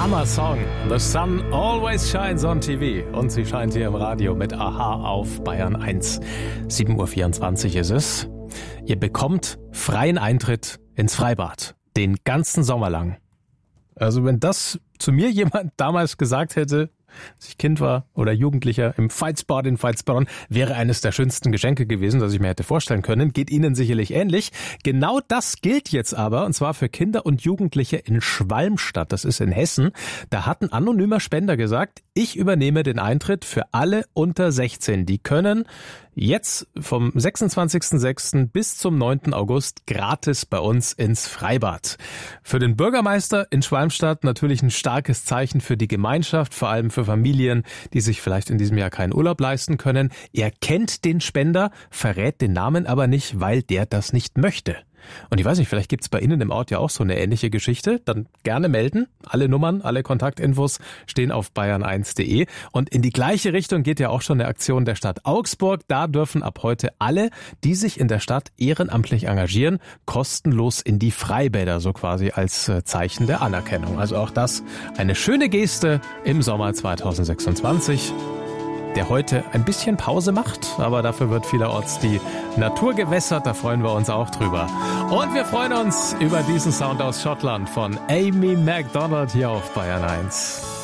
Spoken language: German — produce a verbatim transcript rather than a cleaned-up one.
Hammer-Song. The sun always shines on T V. Und sie scheint hier im Radio mit Aha auf Bayern eins. sieben Uhr vierundzwanzig ist es. Ihr bekommt freien Eintritt ins Freibad. Den ganzen Sommer lang. Also wenn das zu mir jemand damals gesagt hätte, als ich Kind war oder Jugendlicher im Veitsbad in Veitsbronn, wäre eines der schönsten Geschenke gewesen, das ich mir hätte vorstellen können. Geht Ihnen sicherlich ähnlich. Genau das gilt jetzt aber, und zwar für Kinder und Jugendliche in Schwalmstadt. Das ist in Hessen. Da hat ein anonymer Spender gesagt, ich übernehme den Eintritt für alle unter sechzehn. Die können jetzt vom sechsundzwanzigsten sechsten bis zum neunten August gratis bei uns ins Freibad. Für den Bürgermeister in Schwalmstadt natürlich ein starkes Zeichen für die Gemeinschaft, vor allem für Familien, die sich vielleicht in diesem Jahr keinen Urlaub leisten können. Er kennt den Spender, verrät den Namen aber nicht, weil der das nicht möchte. Und ich weiß nicht, vielleicht gibt's bei Ihnen im Ort ja auch so eine ähnliche Geschichte. Dann gerne melden. Alle Nummern, alle Kontaktinfos stehen auf bayern eins punkt de. Und in die gleiche Richtung geht ja auch schon eine Aktion der Stadt Augsburg. Da dürfen ab heute alle, die sich in der Stadt ehrenamtlich engagieren, kostenlos in die Freibäder, so quasi als Zeichen der Anerkennung. Also auch das eine schöne Geste im Sommer zweitausendsechsundzwanzig. Der heute ein bisschen Pause macht, aber dafür wird vielerorts die Natur gewässert, da freuen wir uns auch drüber. Und wir freuen uns über diesen Sound aus Schottland von Amy Macdonald hier auf Bayern eins.